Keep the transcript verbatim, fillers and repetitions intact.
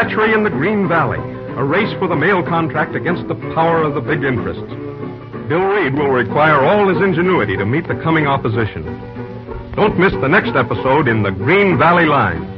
Treachery in the Green Valley, a race for the mail contract against the power of the big interests. Bill Reed will require all his ingenuity to meet the coming opposition. Don't miss the next episode in the Green Valley Line.